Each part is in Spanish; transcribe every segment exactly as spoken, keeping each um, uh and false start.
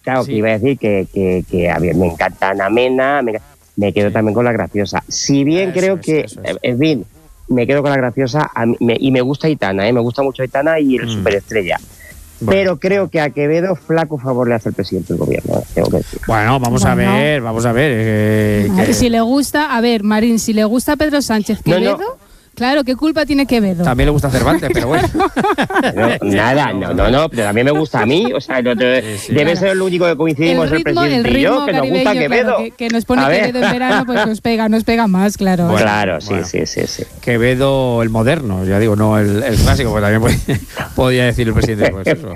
claro, Sí. que iba a decir que, que, que a ver, me encanta Ana Mena, me, me quedo Sí. también con La Graciosa. Si bien Eso creo es, que, eso es. en fin, me quedo con La Graciosa a mí- me- y me gusta Aitana, ¿eh? Me gusta mucho Aitana y el Mm. Superestrella. Bueno. Pero creo que a Quevedo flaco favor le hace el presidente del gobierno, tengo que decir. Bueno, vamos a Bueno. ver, vamos a ver. eh, A ver, que- si le gusta, a ver, Marín, si le gusta Pedro Sánchez No, no. Quevedo, claro, ¿qué culpa tiene Quevedo? También le gusta Cervantes, pero bueno. No, nada, no, no, no, pero también me gusta a mí, o sea, no te- Sí, sí. debe Claro. ser lo único que coincidimos el, presidente y yo, que nos gusta caribeño, Quevedo. claro, que, que nos pone A ver. Quevedo en verano, pues nos pega, nos pega más, claro. Bueno. Claro, sí, bueno. sí, sí, sí. Quevedo el moderno, ya digo, no el, el clásico, porque también puede- podía decir el presidente. Pues eso.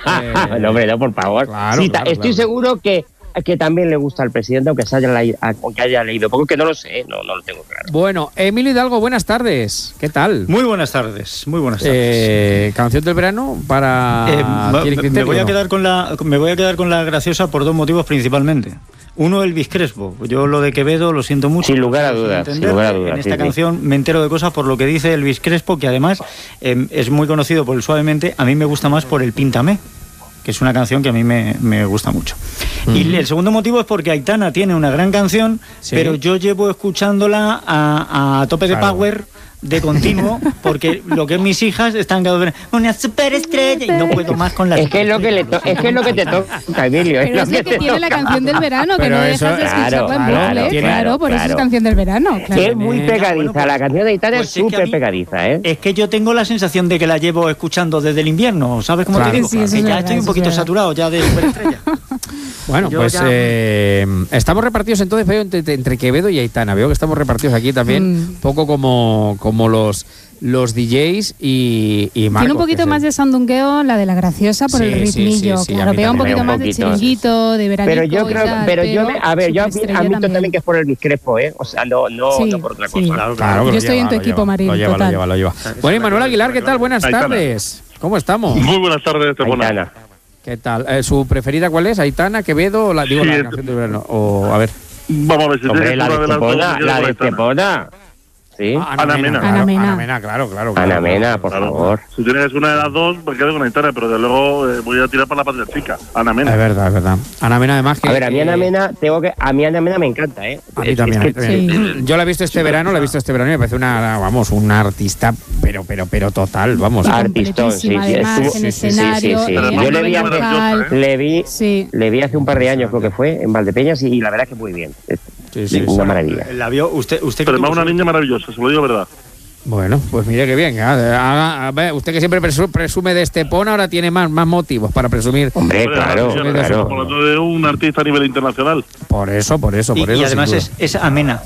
Eh, no, hombre, no, por favor. Claro, Sí, ta- claro, estoy claro. seguro que, que también le gusta al presidente, aunque, se haya, lei- aunque haya leído. Porque no lo sé, no, no lo tengo claro. Bueno, Emilio Hidalgo, buenas tardes. ¿Qué tal? Muy buenas tardes, muy buenas tardes. Eh, canción del verano para Eh, va- ¿Tiene me, criterio voy o a no? quedar con la, me voy a quedar con la graciosa por dos motivos principalmente. Uno, Elvis Crespo. Yo lo de Quevedo lo siento mucho. Sin lugar a Sin dudas, sin entender. lugar a dudas, En sí, esta sí. canción me entero de cosas por lo que dice Elvis Crespo, que además eh, es muy conocido por el Suavemente. A mí me gusta más por el Píntame, que es una canción que a mí me, me gusta mucho. Y el segundo motivo es porque Aitana tiene una gran canción, Sí. pero yo llevo escuchándola a, a tope de Claro. power, de continuo, porque lo que mis hijas están cada vez una superestrella y no puedo más con la Es que es lo que, le to- es, que es lo que te toca, Emilio. Pero lo es lo que te tiene la toca. canción del verano, que Pero no eso- dejas de claro, escucharla en claro, bucle, tiene- claro, por eso es claro. canción del verano. Claro. Que es muy Eh, pegadiza, bueno, pues- la canción de Aitana pues es es que a súper mí- pegadiza, ¿eh? Es que yo tengo la sensación de que la llevo escuchando desde el invierno, ¿sabes cómo Claro, te digo? sí, eso que es ya verdad, estoy un eso es poquito verdad. saturado ya de superestrella. Bueno, Yo pues ya- eh, estamos repartidos entonces, veo, entre, entre Quevedo y Aitana. Veo que estamos repartidos aquí también, Mm. un poco como, como los, los D Js y, y Marcos. Tiene un poquito que más es de sandungueo la de la graciosa por Sí, el sí, ritmillo, sí, sí, a claro, mí pega un también, poquito un más de poquito. chiringuito, de veranico Pero yo y creo, tal, pero yo, me, a ver, yo superestrella admito también que es por el Discrepo, ¿eh? O sea, no, no, Sí, no por otra sí. cosa. Claro, Claro, que yo lo estoy lleva, en tu lo equipo, lleva, Marín, Lo lleva, total. lo lleva, lo lleva. Bueno, y Manuel Aguilar, ¿qué tal? Buenas Aitana. tardes. ¿Cómo estamos? Muy buenas tardes, Estepona. Aitana. ¿Qué tal? Eh, ¿Su preferida cuál es? ¿Aitana, Quevedo o la, digo, Sí, la es- canción del verano? O, a ver. Vamos a ver si Hombre, tienes la una de de las dos, Estepona, se queda la con de Aitana. Estepona. Sí. Ah, Ana Mena. Claro, Ana Mena. Ana Mena, claro, claro. claro. Ana Mena, por Claro. favor. Si tienes una de las dos, me quedo con Aitana, pero desde luego eh, voy a tirar para la patria chica. Ana Es Mena. verdad, es verdad. Ana Mena, además que. A ver, a mí Ana eh, Mena, tengo que, a mí Ana Mena me encanta, ¿eh? A mí Es- también. es a que- mí también. Sí. Yo la he visto este verano, la he visto este verano y me parece una, vamos, una artista, pero, pero, pero total, vamos. Sí, Artistón, sí, sí, completísima, además, estuvo- en sí, sí, sí, escenario, sí. eh, Pero a Yo le nivel vi hace- vocal. ¿eh? Le vi, Sí. le vi hace un par de años, creo que fue, en Valdepeñas, y, y la verdad es que muy bien. Es Sí, sí, una sí. maravilla. La vio usted, usted Pero que es tuvo- una niña maravillosa, se lo digo verdad. Bueno, pues mire qué bien. Haga- a ver, usted que siempre presu- presume de Estepona, ahora tiene más, más motivos para presumir. Hombre, Hombre, claro, Ana Mena, claro. Estamos hablando de un artista a nivel internacional. Por eso, por eso, y, por eso. y sin además duda. es, es amena.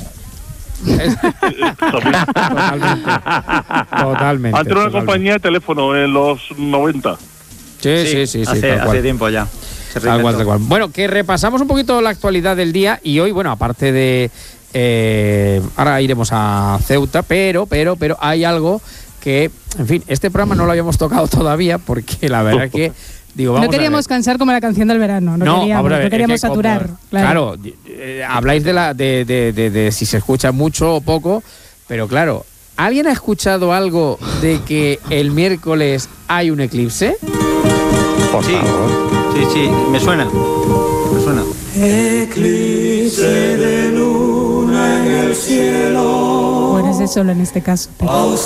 También. Totalmente. Totalmente. Antes era una totalmente. compañía de teléfono en los noventa. Sí, sí, sí, sí. hace, tal cual. hace tiempo ya. Se Tal cual, reinventó. tal cual. Bueno, que repasamos un poquito la actualidad del día y hoy, bueno, aparte de... eh, ahora iremos a Ceuta, pero, pero, pero hay algo que, en fin, este programa no lo habíamos tocado todavía porque la verdad es que, digo, vamos No queríamos a ver. cansar como la canción del verano, no, queríamos, vamos a ver, no queríamos es que como- saturar. Claro. Claro, eh, habláis de, la, de, de, de, de si se escucha mucho o poco, pero claro, ¿alguien ha escuchado algo de que el miércoles hay un eclipse? Por Sí. favor. Sí, sí, me suena. Me suena. Bueno, es de solo en este caso. pero-